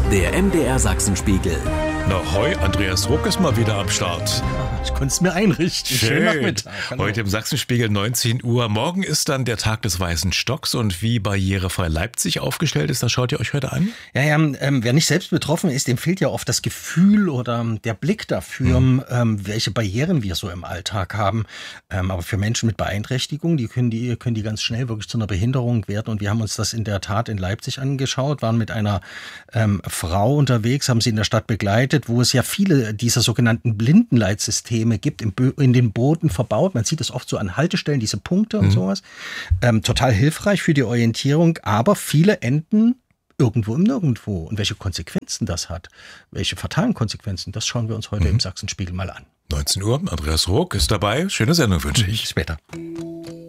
Der MDR Sachsenspiegel. Na hoi, Andreas Ruck ist mal wieder am Start. Ich konnte es mir einrichten. Schönen Nachmittag. Hallo. Heute im Sachsenspiegel 19 Uhr. Morgen ist dann der Tag des Weißen Stocks und wie barrierefrei Leipzig aufgestellt ist, das schaut ihr euch heute an? Ja, wer nicht selbst betroffen ist, dem fehlt ja oft das Gefühl oder der Blick dafür, welche Barrieren wir so im Alltag haben. Aber für Menschen mit Beeinträchtigung, die können die ganz schnell wirklich zu einer Behinderung werden. Und wir haben uns das in der Tat in Leipzig angeschaut, waren mit einer Frau unterwegs, haben sie in der Stadt begleitet, wo es ja viele dieser sogenannten Blindenleitsysteme gibt, in den Booten verbaut. Man sieht es oft so an Haltestellen, diese Punkte und sowas. Total hilfreich für die Orientierung, aber viele enden irgendwo im Nirgendwo. Und welche Konsequenzen das hat, welche fatalen Konsequenzen, das schauen wir uns heute im Sachsenspiegel mal an. 19 Uhr, Andreas Ruck ist dabei. Schöne Sendung wünsche ich. Bis später.